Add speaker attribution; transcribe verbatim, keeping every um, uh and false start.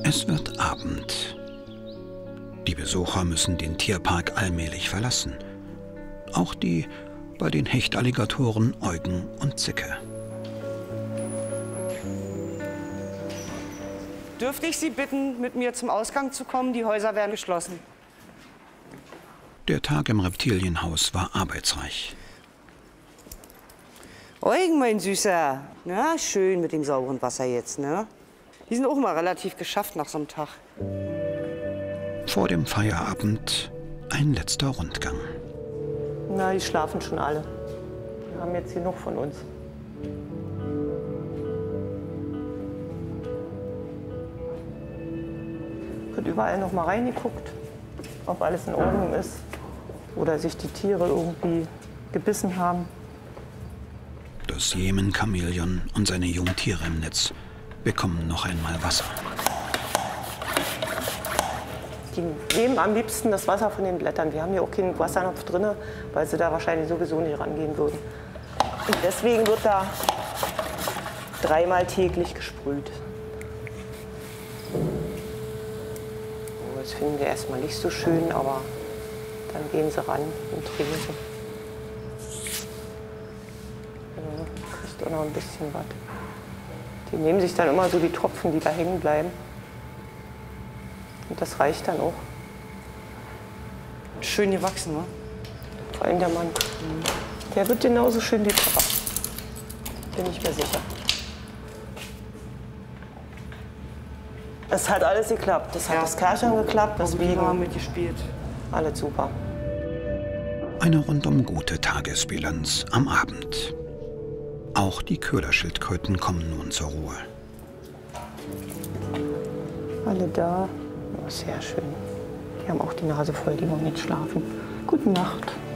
Speaker 1: Es wird Abend. Die Besucher müssen den Tierpark allmählich verlassen. Auch die bei den Hechtalligatoren Eugen und Zicke.
Speaker 2: Dürfte ich Sie bitten, mit mir zum Ausgang zu kommen? Die Häuser werden geschlossen.
Speaker 1: Der Tag im Reptilienhaus war arbeitsreich.
Speaker 2: Eugen, mein Süßer. Na, schön mit dem sauberen Wasser jetzt, ne? Die sind auch mal relativ geschafft nach so einem Tag.
Speaker 1: Vor dem Feierabend ein letzter Rundgang.
Speaker 3: Na, die schlafen schon alle. Wir haben jetzt genug von uns. Wird überall noch mal reingeguckt, ob alles in Ordnung ist oder sich die Tiere irgendwie gebissen haben.
Speaker 1: Das Jemen-Chamäleon und seine Jungtiere im Netz bekommen noch einmal Wasser.
Speaker 3: Die nehmen am liebsten das Wasser von den Blättern. Wir haben hier auch keinen Wassernapf drin, weil sie da wahrscheinlich sowieso nicht rangehen würden. Und deswegen wird da dreimal täglich gesprüht. Das finden wir erstmal nicht so schön, aber dann gehen sie ran und trinken. Ja, kriegt auch noch ein bisschen was. Die nehmen sich dann immer so die Tropfen, die da hängen bleiben. Und das reicht dann auch.
Speaker 2: Schön gewachsen, ne?
Speaker 3: Vor allem der Mann. Der wird genauso schön wie Papa. Bin ich mir sicher. Es hat alles geklappt. Das hat
Speaker 2: Ja.
Speaker 3: das Kerchern geklappt, das
Speaker 2: Die haben
Speaker 3: Wiegen.
Speaker 2: mitgespielt.
Speaker 3: Alles super.
Speaker 1: Eine rundum gute Tagesbilanz am Abend. Auch die Köderschildkröten kommen nun zur Ruhe.
Speaker 3: Alle da. Oh, sehr schön. Die haben auch die Nase voll, die wollen nicht schlafen. Gute Nacht.